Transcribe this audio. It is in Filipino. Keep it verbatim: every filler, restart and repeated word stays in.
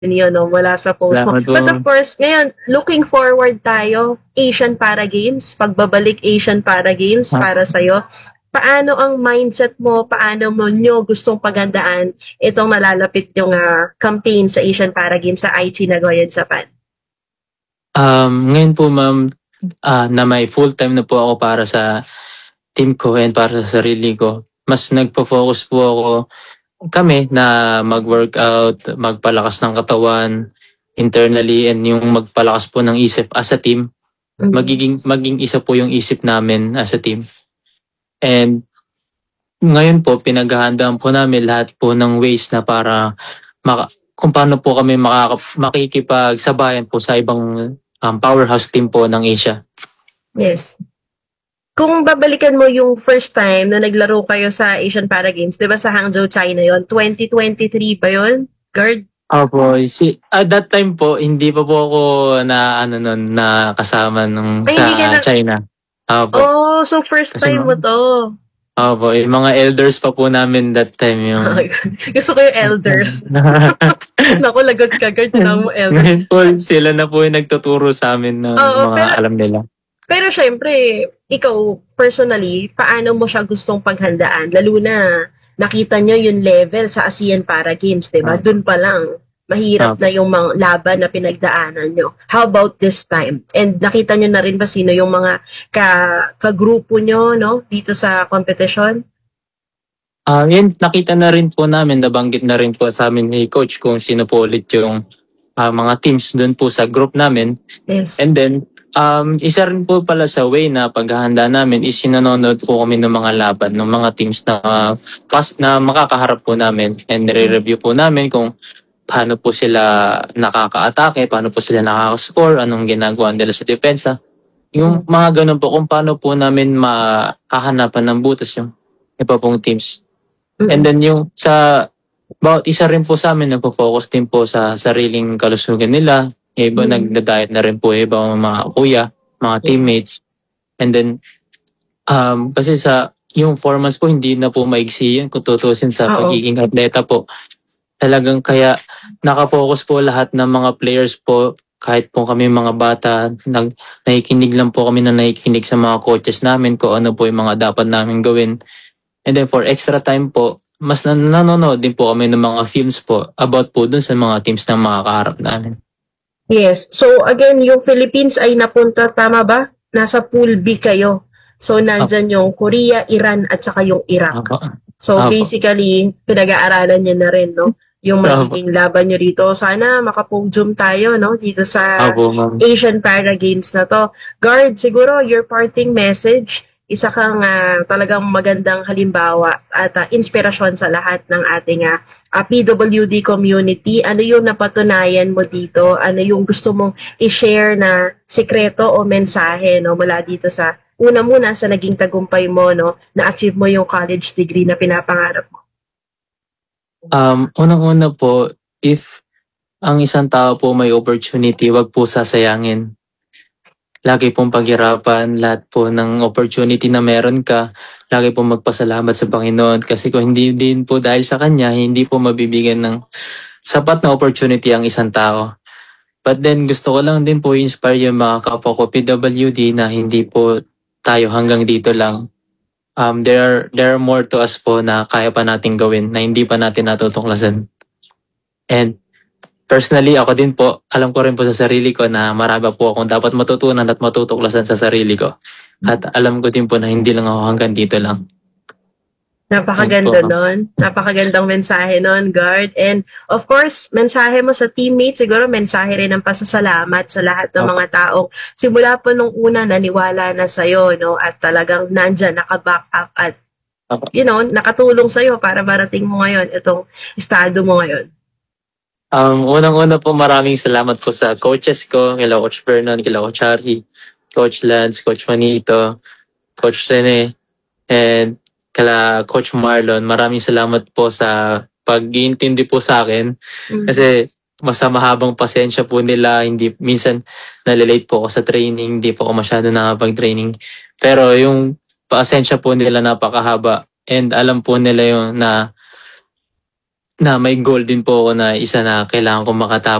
yun, no, mula sa post mo. Salamat po, But of ma'am. course, ngayon, looking forward tayo, Asian Para Games, pagbabalik Asian Para Games Ah, para sa'yo. Paano ang mindset mo, paano mo nyo gustong pagandaan itong nalalapit yung uh, campaign sa Asian Para Games sa Aichi Nagoya, Japan? Um, ngayon po ma'am, ah, na may full-time na po ako para sa team ko and para sa sarili ko. Mas nagpo-focus po ako kami na mag-workout, magpalakas ng katawan internally and yung magpalakas po ng isip as a team. Mhm. Magiging maging isa po yung isip namin as a team. And ngayon po pinaghahandaan po namin lahat po ng ways na para maka, kung paano po kami makaka, makikipagsabayan po sa ibang um, powerhouse team po ng Asia. Yes. Kung babalikan mo yung first time na naglaro kayo sa Asian Para Games, di ba sa Hangzhou, China yon, twenty twenty-three ba yon, Guard? Opo, si at that time po hindi pa po ako na ano nun na kasama nung Ay, hindi ka sa na... China. Opo. Oh, so first Kasi time mo ma- to. opo, yung mga elders pa po namin that time yung Gusto ko yung elders. Naku, lagot ka, Guard. Tinawag mo elders. ngayon po sila na po yung nagtuturo sa amin ng Oo, mga pero alam nila. pero syempre, ikaw personally, paano mo siya gustong paghandaan? Lalo na nakita nyo yung level sa ASEAN Para Games, di ba? Opo. Doon pa lang, mahirap Opo. na yung mga laban na pinagdaanan nyo. How about this time? And nakita nyo na rin ba sino yung mga ka, kagrupo nyo, no? Dito sa competition? Ah, yun, nakita na rin po namin, nabanggit na rin po sa amin ni coach kung sino po ulit yung ah, mga teams doon po sa group namin. Yes. And then, um, isa rin po pala sa way na paghahanda namin is sinanonood po kami ng mga laban, ng mga teams na, uh, kas, na makakaharap po namin. And nire-review po namin kung paano po sila nakaka-atake, paano po sila nakaka-score, anong ginagawa nila sa depensa. Yung mga ganun po, kung paano po namin makahanapan ng butas yung iba pong teams. And then yung sa bawat isa rin po sa amin nagpo-focus din po sa sariling kalusugan nila. Yung iba Mm. nagda-diet na rin po, yung iba mga kuya, mga teammates. And then um, kasi sa yung four months po hindi na po maigsi yun kung tutusin sa Oo. pagiging atleta po. Talagang kaya nakafocus po lahat ng mga players po kahit po kami mga bata, nag, nakikinig lang po kami na nakikinig sa mga coaches namin kung ano po yung mga dapat namin gawin. And then for extra time po, mas nan- nanonood din po kami ng mga films po about po dun sa mga teams na makakaharap namin. Yes. So again, yung Philippines ay napunta, tama ba? Nasa Pool B kayo. So nandyan yung Korea, Iran, at saka yung Iraq. Apo. So Apo. basically, pinag-aaralan niyo na rin, no? Yung Apo. magiging laban nyo dito. Sana makapodium tayo, no? Dito sa Apo, ma'am. Asian Para Games na to. Guard, siguro your parting message, isa kang uh, talagang magandang halimbawa at uh, inspirasyon sa lahat ng ating uh, uh, P W D community. Ano yung napatunayan mo dito? Ano yung gusto mong i-share na sikreto o mensahe, no, mula dito sa una muna sa naging tagumpay mo, no, na-achieve mo yung college degree na pinapangarap mo? Um, unang-una po, if ang isang tao po may opportunity, wag po sasayangin. Lagi pong paghirapan, lahat po ng opportunity na meron ka, lagi pong magpasalamat sa Panginoon kasi kung hindi din po dahil sa Kanya, hindi po mabibigyan ng sapat na opportunity ang isang tao. But then gusto ko lang din po inspire yung mga kapwa ko P W D na hindi po tayo hanggang dito lang. Um, there are, there are more to us po na kaya pa nating gawin na hindi pa natin natutuklasan. And personally, ako din po, alam ko rin po sa sarili ko na marami po akong dapat matutunan at matutuklasan sa sarili ko. At alam ko din po na hindi lang ako hanggang dito lang. Napakaganda nun. Napakagandang mensahe nun, Guard. And of course, mensahe mo sa teammates, siguro mensahe rin ng pasasalamat sa lahat ng mga taong simula po nung una naniwala na sa'yo, no? At talagang nandyan, nakaback up at you know, nakatulong sa'yo para marating mo ngayon itong estado mo ngayon. Um, unang-una po maraming salamat po sa coaches ko, kila Coach Vernon, kila Coach Harry, Coach Lance, Coach Juanito, Coach Rene, and kala Coach Marlon. Maraming salamat po sa pag-iintindi po sa akin. Mm-hmm. Kasi mas mahabang pasensya po nila. Hindi, minsan nalilate po ako sa training, hindi po ako masyado nakapag-training. Pero yung pasensya po nila napakahaba. And alam po nila yung na na may goal din po ako na isa na kailangan ko makatapos